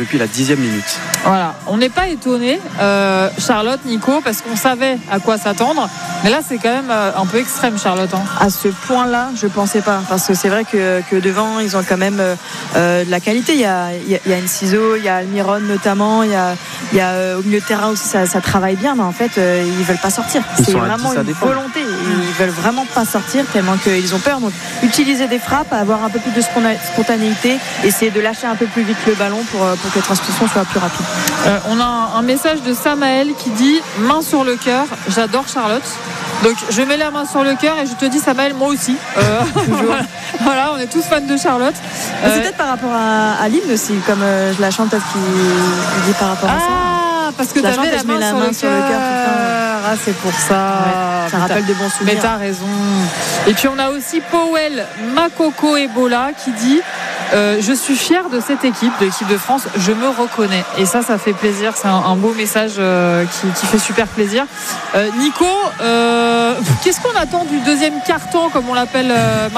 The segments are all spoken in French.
depuis la 10e minute. Voilà, on n'est pas étonné, Charlotte, Nico, parce qu'on savait à quoi s'attendre. Mais là, c'est quand même un peu extrême, Charlotte. À ce point-là, je pensais pas, parce que c'est vrai que devant, ils ont quand même de la qualité. Il y a Enciso, il y a Almiron notamment, il y a au milieu de terrain aussi, ça travaille bien, mais en fait, ils veulent pas sortir. C'est vraiment une volonté. Ils veulent vraiment pas sortir tellement qu'ils ont peur. Donc, utiliser des frappes, avoir un peu plus de spontanéité, essayer de lâcher un peu plus vite le ballon pour que la transmission soit plus rapide. On a un message de Samaël qui dit « Main sur le cœur, j'adore Charlotte ». Donc je mets la main sur le cœur et je te dis Samaël, moi aussi. Voilà, on est tous fans de Charlotte. C'est peut-être par rapport à l'hymne aussi, comme je la chante, peut-être qu'il dit par rapport à ça. Ah, parce que tu avais la main sur le cœur. Ah, c'est pour ça. Ouais, ça rappelle de bons souvenirs. Mais t'as raison. Et puis on a aussi Powell Makoko Ebola qui dit je suis fier de cette équipe, de l'équipe de France, je me reconnais. Et ça fait plaisir. C'est un beau message qui fait super plaisir. Nico, qu'est-ce qu'on attend du deuxième quart-temps, comme on l'appelle maintenant ?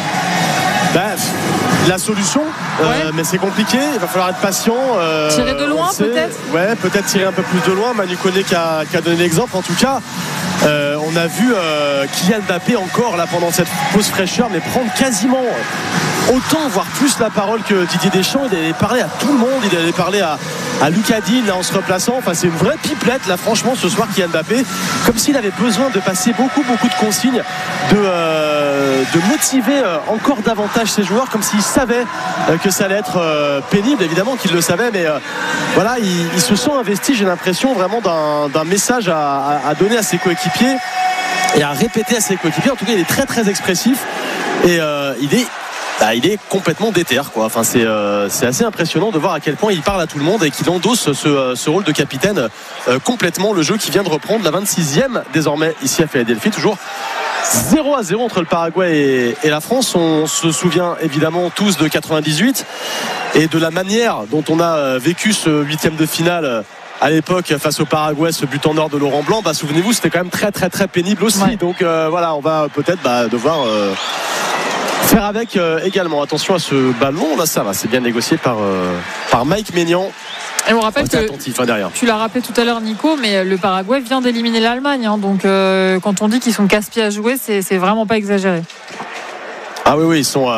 La solution, mais c'est compliqué, il va falloir être patient. Tirer de loin peut-être ? Ouais, peut-être tirer un peu plus de loin. Manu Koné qui a donné l'exemple. En tout cas, on a vu Kylian Mbappé encore là pendant cette pause fraîcheur, mais prendre quasiment autant, voire plus la parole que Didier Deschamps. Il allait parler à tout le monde, il allait parler à Lucas Digne là, en se replaçant. Enfin, c'est une vraie pipelette là, franchement, ce soir, Kylian Mbappé, comme s'il avait besoin de passer beaucoup de consignes, de motiver encore davantage ses joueurs, comme s'il savait que ça allait être pénible. Évidemment qu'il le savait, mais voilà, il se sent investi, j'ai l'impression vraiment d'un message à donner à ses coéquipiers et à répéter à ses coéquipiers. En tout cas, il est très très expressif et il est complètement déter, quoi. Enfin, c'est assez impressionnant de voir à quel point il parle à tout le monde et qu'il endosse ce rôle de capitaine complètement. Le jeu qui vient de reprendre, la 26e désormais ici à Philadelphie, toujours 0-0 entre le Paraguay et la France. On se souvient évidemment tous de 98 et de la manière dont on a vécu ce 8e de finale à l'époque face au Paraguay, ce but en or de Laurent Blanc. Souvenez-vous, c'était quand même très très très pénible aussi. Ouais. Donc voilà, on va peut-être devoir faire avec également. Attention à ce ballon, là ça va, c'est bien négocié par Mike Maignan. Et on rappelle que derrière. Tu l'as rappelé tout à l'heure, Nico, mais le Paraguay vient d'éliminer l'Allemagne, hein, donc quand on dit qu'ils sont casse-pieds à jouer, c'est vraiment pas exagéré. Ah oui, ils sont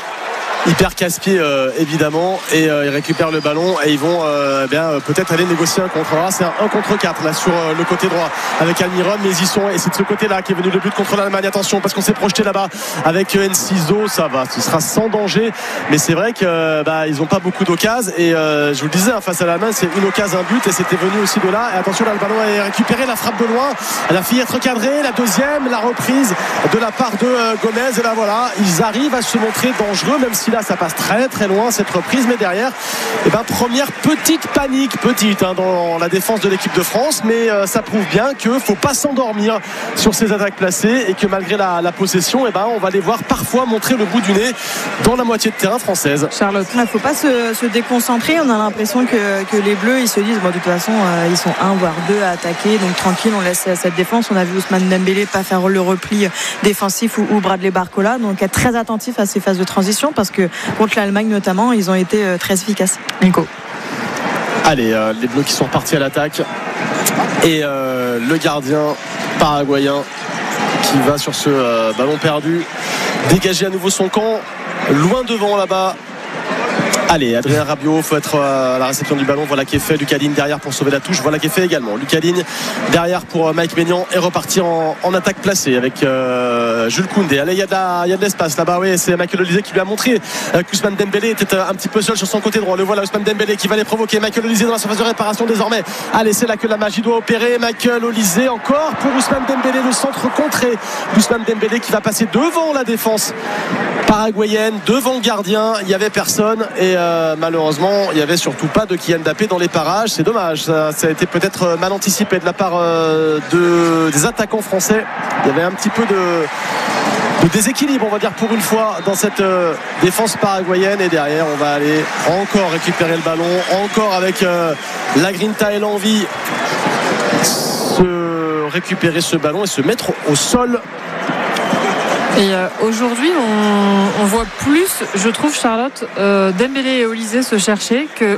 hyper casse-pieds évidemment, et ils récupèrent le ballon et ils vont peut-être aller négocier un contre. Alors là, c'est un 1 contre 4 là sur le côté droit avec Almiron, mais ils y sont et c'est de ce côté là qu'est venu le but contre l'Allemagne. Attention, parce qu'on s'est projeté là-bas avec Enciso, ça va, ce sera sans danger, mais c'est vrai que ils n'ont pas beaucoup d'occasions et je vous le disais, face à l'Allemagne, c'est une occasion, un but, et c'était venu aussi de là. Et attention, là le ballon est récupéré, la frappe de loin, elle a failli être cadrée, la deuxième, la reprise de la part de Gomez, et là voilà, ils arrivent à se montrer dangereux, même si là ça passe très très loin cette reprise, mais derrière première petite panique dans la défense de l'équipe de France, mais ça prouve bien qu'il ne faut pas s'endormir sur ces attaques placées et que malgré la possession, on va les voir parfois montrer le bout du nez dans la moitié de terrain française. Charlotte, il ne faut pas se déconcentrer. On a l'impression que les Bleus, ils se disent de toute façon ils sont 1 voire 2 à attaquer, donc tranquille, on laisse cette défense. On a vu Ousmane Dembélé pas faire le repli défensif ou Bradley Barcola, donc être très attentif à ces phases de transition, parce que contre l'Allemagne notamment, ils ont été très efficaces. Nico. Allez, les Bleus qui sont repartis à l'attaque et le gardien paraguayen qui va sur ce ballon perdu dégager à nouveau son camp loin devant là-bas. Allez, Adrien Rabiot, il faut être à la réception du ballon. Voilà qui est fait. Lucas Digne derrière pour sauver la touche. Voilà qui est fait également. Lucas Digne derrière pour Mike Maignan et repartir en attaque placée avec Jules Koundé. Allez, il y a de l'espace là-bas. Oui, c'est Michael Olise qui lui a montré qu'Ousmane Dembélé était un petit peu seul sur son côté droit. Le voilà, Ousmane Dembélé qui va les provoquer. Michael Olise dans la surface de réparation désormais. Allez, c'est là que la magie doit opérer. Michael Olise encore pour Ousmane Dembélé. Le centre contré. Ousmane Dembélé qui va passer devant la défense paraguayenne, devant le gardien. Il n'y avait personne et malheureusement il n'y avait surtout pas de Kylian Mbappé dans les parages. C'est dommage, ça a été peut-être mal anticipé de la part des attaquants français. Il y avait un petit peu de déséquilibre, on va dire, pour une fois dans cette défense paraguayenne. Et derrière on va aller encore récupérer le ballon, encore avec la Grinta et l'envie se récupérer ce ballon et se mettre au sol. Et aujourd'hui, on voit plus, je trouve, Charlotte, Dembélé et Olise se chercher que